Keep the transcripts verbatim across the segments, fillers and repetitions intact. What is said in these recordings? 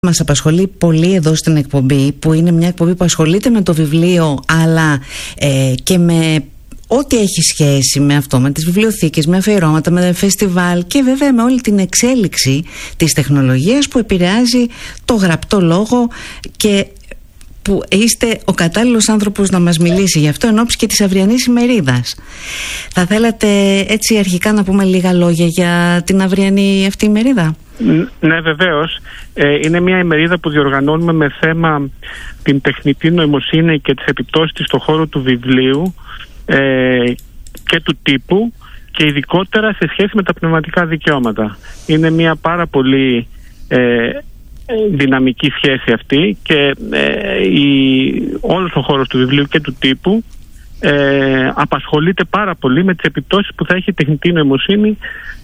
Μας απασχολεί πολύ εδώ στην εκπομπή, που είναι μια εκπομπή που ασχολείται με το βιβλίο, αλλά ε, και με ό,τι έχει σχέση με αυτό, με τις βιβλιοθήκες, με αφιερώματα, με φεστιβάλ και βέβαια με όλη την εξέλιξη της τεχνολογίας που επηρεάζει το γραπτό λόγο, και που είστε ο κατάλληλος άνθρωπος να μας μιλήσει γι' αυτό εν ώψη και της αυριανής ημερίδας. Θα θέλατε έτσι αρχικά να πούμε λίγα λόγια για την αυριανή αυτή ημερίδα? Ναι, βεβαίως. Ε, είναι μια ημερίδα που διοργανώνουμε με θέμα την τεχνητή νοημοσύνη και τις επιπτώσεις της στον χώρο του βιβλίου ε, και του τύπου, και ειδικότερα σε σχέση με τα πνευματικά δικαιώματα. Είναι μια πάρα πολύ ε, δυναμική σχέση αυτή, και ε, η, όλος ο χώρος του βιβλίου και του τύπου ε, απασχολείται πάρα πολύ με τις επιπτώσεις που θα έχει η τεχνητή νοημοσύνη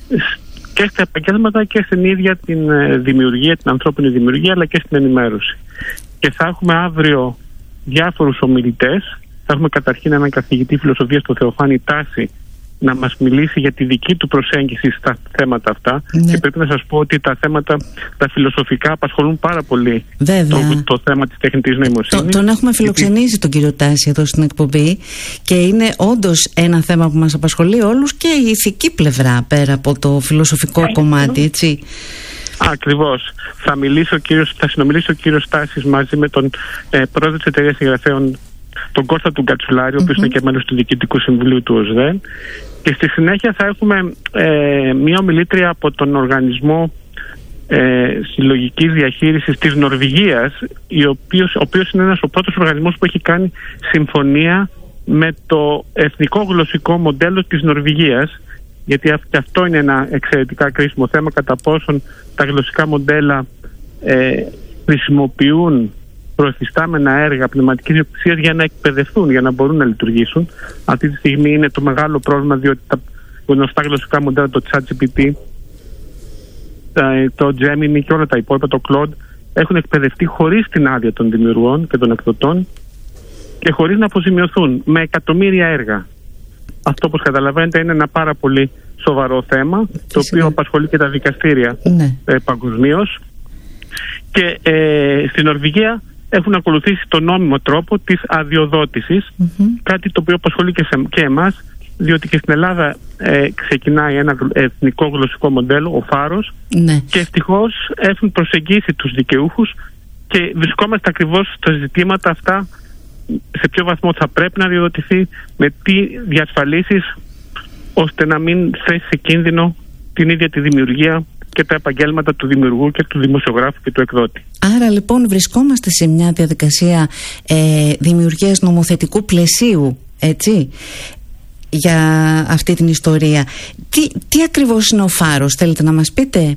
και στα επαγγέλματα και στην ίδια την δημιουργία, την ανθρώπινη δημιουργία, αλλά και στην ενημέρωση. Και θα έχουμε αύριο διάφορους ομιλητές. Θα έχουμε καταρχήν έναν καθηγητή φιλοσοφίας, τον Θεοφάνη Τάση, να μας μιλήσει για τη δική του προσέγγιση στα θέματα αυτά. Ναι. Και πρέπει να σας πω ότι τα θέματα τα φιλοσοφικά απασχολούν πάρα πολύ το, το θέμα της τεχνητής νοημοσύνης. Το, τον έχουμε φιλοξενήσει Γιατί... τον κύριο Τάση εδώ στην εκπομπή, και είναι όντως ένα θέμα που μας απασχολεί όλους, και η ηθική πλευρά πέρα από το φιλοσοφικό yeah. κομμάτι, έτσι. Ακριβώς. Θα, μιλήσει ο κύριος, θα συνομιλήσει ο κύριος Τάσης μαζί με τον ε, πρόεδρο της εταιρείας συγγραφέων, τον Κώστα του Γκατσουλάρη, ο οποίος mm-hmm. είναι και μέλος του Διοικητικού Συμβουλίου του ΟΣΔΕ. Και στη συνέχεια θα έχουμε ε, μία ομιλήτρια από τον Οργανισμό ε, Συλλογικής Διαχείρισης της Νορβηγίας, ο οποίος, ο οποίος είναι ένας ο πρώτος οργανισμός που έχει κάνει συμφωνία με το εθνικό γλωσσικό μοντέλο της Νορβηγίας, γιατί αυτό είναι ένα εξαιρετικά κρίσιμο θέμα, κατά πόσον τα γλωσσικά μοντέλα ε, χρησιμοποιούν προεφιστάμενα έργα πνευματικής ιδιοκτησίας για να εκπαιδευτούν, για να μπορούν να λειτουργήσουν. Αυτή τη στιγμή είναι το μεγάλο πρόβλημα, διότι τα γνωστά γλωσσικά μοντέλα, το ChatGPT, το Gemini και όλα τα υπόλοιπα, το Claude, έχουν εκπαιδευτεί χωρίς την άδεια των δημιουργών και των εκδοτών και χωρίς να αποζημιωθούν με εκατομμύρια έργα. Αυτό, όπως καταλαβαίνετε, είναι ένα πάρα πολύ σοβαρό θέμα, το οποίο απασχολεί και τα δικαστήρια ναι. ε, παγκοσμίως. Και ε, στην Νορβηγία έχουν ακολουθήσει τον νόμιμο τρόπο της αδειοδότησης, mm-hmm. κάτι το οποίο απασχολεί και, σε, και εμάς, διότι και στην Ελλάδα ε, ξεκινάει ένα εθνικό γλωσσικό μοντέλο, ο Φάρος, ναι. και ευτυχώς έχουν προσεγγίσει τους δικαιούχους και βρισκόμαστε ακριβώς στα ζητήματα αυτά, σε ποιο βαθμό θα πρέπει να αδειοδοτηθεί, με τι διασφαλίσεις, ώστε να μην θέσει σε κίνδυνο την ίδια τη δημιουργία και τα επαγγέλματα του δημιουργού και του δημοσιογράφου και του εκδότη. Άρα λοιπόν βρισκόμαστε σε μια διαδικασία ε, δημιουργίας νομοθετικού πλαισίου, έτσι, για αυτή την ιστορία. Τι, τι ακριβώς είναι ο Φάρος, θέλετε να μας πείτε?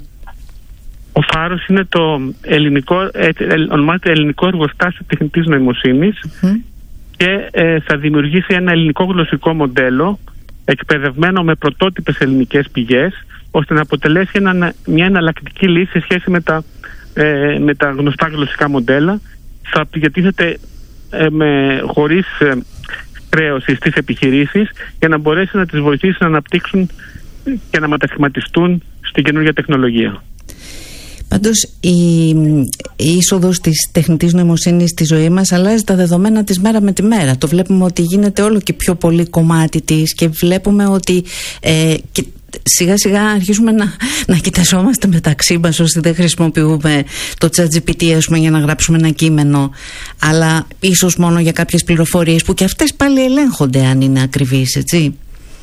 Ο Φάρος είναι το ελληνικό, ε, ε, ονομάζεται ελληνικό εργοστάσιο τεχνητής νοημοσύνης mm. και ε, θα δημιουργήσει ένα ελληνικό γλωσσικό μοντέλο εκπαιδευμένο με πρωτότυπες ελληνικές πηγές, ώστε να αποτελέσει ένα, μια εναλλακτική λύση σε σχέση με τα, ε, με τα γνωστά γλωσσικά μοντέλα. Θα διατίθεται ε, με, χωρίς ε, χρέωση στις επιχειρήσεις, για να μπορέσει να τις βοηθήσει να αναπτύξουν και να μετασχηματιστούν στην καινούργια τεχνολογία. Πάντως η, η είσοδος της τεχνητής νοημοσύνης στη ζωή μας αλλάζει τα δεδομένα της μέρα με τη μέρα. Το βλέπουμε ότι γίνεται όλο και πιο πολύ κομμάτι της, και βλέπουμε ότι ε, και σιγά σιγά αρχίζουμε να, να κοιταζόμαστε μεταξύ μας, ώστε δεν χρησιμοποιούμε το ChatGPT, ας πούμε, για να γράψουμε ένα κείμενο, αλλά ίσως μόνο για κάποιες πληροφορίες που και αυτές πάλι ελέγχονται αν είναι ακριβείς, έτσι.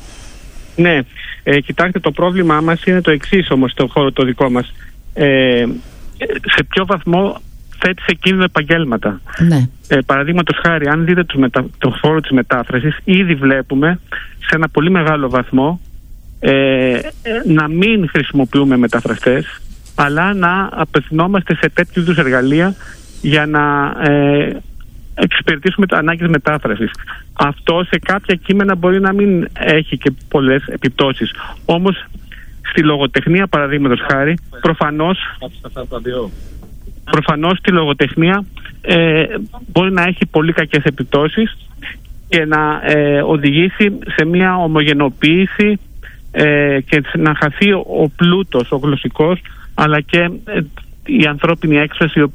Ναι, ε, κοιτάξτε, το πρόβλημά μας είναι το εξής όμως στο χώρο το δικό μας. Ε, σε ποιο βαθμό θέτει σε κίνδυνο επαγγέλματα. Ναι. Ε, παραδείγματος χάρη, αν δείτε το, μετα... το χώρο της μετάφρασης, ήδη βλέπουμε σε ένα πολύ μεγάλο βαθμό ε, να μην χρησιμοποιούμε μεταφραστές, αλλά να απευθυνόμαστε σε τέτοιου είδους εργαλεία για να ε, εξυπηρετήσουμε τα ανάγκες μετάφρασης. Αυτό σε κάποια κείμενα μπορεί να μην έχει και πολλές επιπτώσεις. Όμως στη λογοτεχνία, παραδείγματος χάρη, προφανώς, προφανώς στη λογοτεχνία ε, μπορεί να έχει πολύ κακές επιπτώσεις και να ε, οδηγήσει σε μια ομογενοποίηση ε, και να χαθεί ο πλούτος, ο γλωσσικός, αλλά και ε, η ανθρώπινη έκφραση, η οποία